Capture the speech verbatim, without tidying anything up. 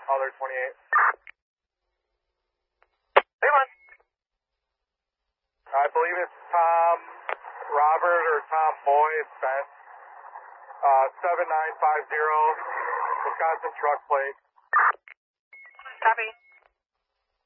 Other twenty-eight. Hey, man. I believe it's Tom Robert or Tom Boyd Spence. Uh, seven nine five zero, Wisconsin truck plate. Copy.